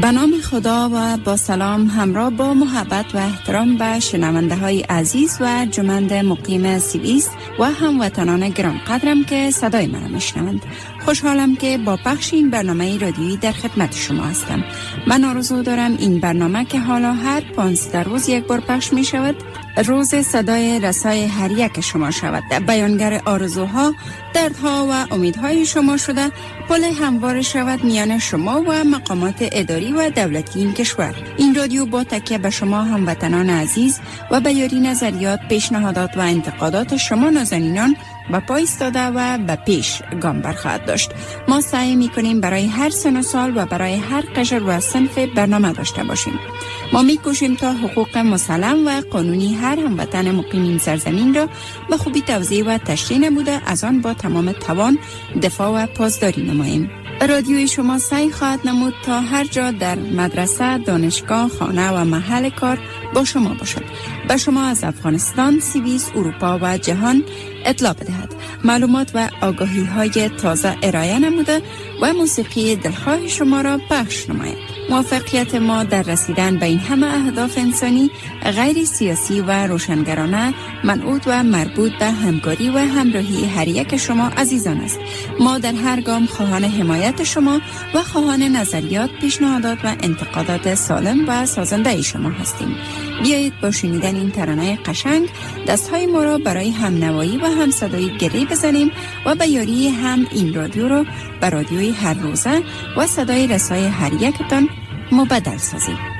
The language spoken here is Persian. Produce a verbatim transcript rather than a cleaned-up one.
به نام خدا و با سلام همراه با محبت و احترام به شنونده های عزیز و جمند مقیم سیویس و هموطنان گران قدرم که صدای من میشنوند. خوشحالم که با پخش این برنامه رادیویی در خدمت شما هستم. من آرزو دارم این برنامه که حالا هر پانزده روز یک بار پخش می شود، روز صدای رسای هر یک شما شود. بیانگر آرزوها، دردها و امیدهای شما شده، پل هموار شود میان شما و مقامات اداری و دولتی این کشور. این رادیو با تکیه به شما هموطنان عزیز و به یاری نظریات، پیشنهادات و انتقادات شما نازنینان با پای ایستاده و به پیش گام برخواهد داشت. ما سعی می‌کنیم برای هر سن و سال و برای هر قشر و صنف برنامه داشته باشیم. ما می‌کوشیم تا حقوق مسلم و قانونی هر هموطن مقیم این سرزمین را به خوبی توضیح و تشریح نموده از آن با تمام توان دفاع و پاسداری نماییم. رادیوی شما سعی خواهد نمود تا هر جا در مدرسه، دانشگاه، خانه و محل کار با شما باشد. به شما از افغانستان، سوئیس، اروپا و جهان اطلاع بدهد. معلومات و آگاهی های تازه ارائه نموده و موسیقی دلخواه شما را پخش نماید. موفقیت ما در رسیدن به این همه اهداف انسانی غیر سیاسی و روشنگرانه منعوت و مربوط به همکاری و همراهی هر یک شما عزیزان است. ما در هر گام خواهان حمایت شما و خواهان نظریات، پیشنهادات و انتقادات سالم و سازنده شما هستیم. بیایید با شنیدن این ترانه قشنگ دستهای ما را برای همنوایی و همصدایی گره بزنیم و به یاری هم این رادیو را به رادیوی هر روزه و صدای رسای هر یکتان مبدل سازیم.